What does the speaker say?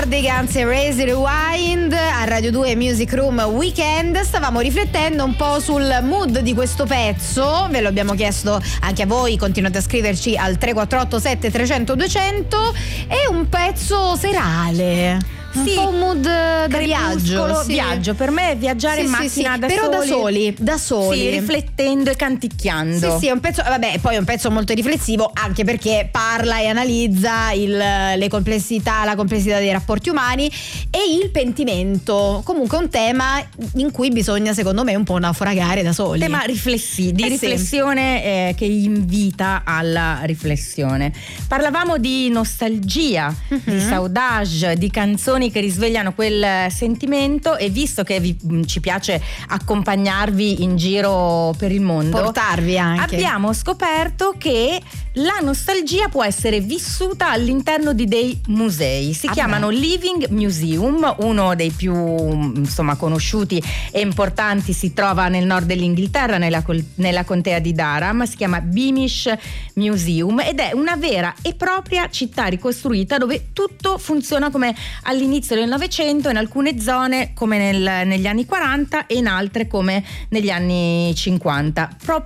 Cardigans e Raise Rewind a Radio 2 Music Room Weekend. Stavamo riflettendo un po' sul mood di questo pezzo, ve lo abbiamo chiesto anche a voi, continuate a scriverci al 348 7300 200. È un pezzo serale, un po' un mood da viaggio, sì. Viaggio, per me è viaggiare in macchina da però soli. da soli, sì, riflettendo e canticchiando. Sì, è un pezzo, vabbè, poi è un pezzo molto riflessivo, anche perché parla e analizza la complessità dei rapporti umani e il pentimento. Comunque un tema in cui bisogna, secondo me, un po' naufragare da soli. Tema riflessione che invita alla riflessione. Parlavamo di nostalgia, di saudade, di canzoni che risvegliano quel sentimento, e visto che ci piace accompagnarvi in giro per il mondo, portarvi anche, abbiamo scoperto che la nostalgia può essere vissuta all'interno di dei musei. Si chiamano Living Museum. Uno dei più conosciuti e importanti si trova nel nord dell'Inghilterra, nella contea di Durham. Si chiama Beamish Museum ed è una vera e propria città ricostruita dove tutto funziona come all'inizio del Novecento, in alcune zone come negli anni 40 e in altre come negli anni 50. Proprio